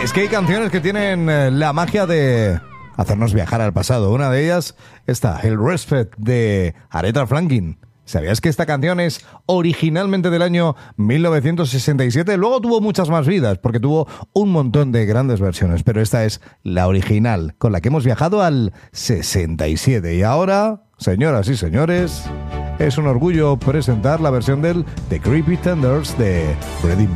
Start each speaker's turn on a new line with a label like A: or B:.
A: Es que hay canciones que tienen la magia de hacernos viajar al pasado. Una de ellas está El Respect de Aretha Franklin. ¿Sabías que esta canción es originalmente del año 1967? Luego tuvo muchas más vidas, porque tuvo un montón de grandes versiones, pero esta es la original, con la que hemos viajado al 67. Y ahora, señoras y señores, es un orgullo presentar la versión del The Creepy Tenders de Freddie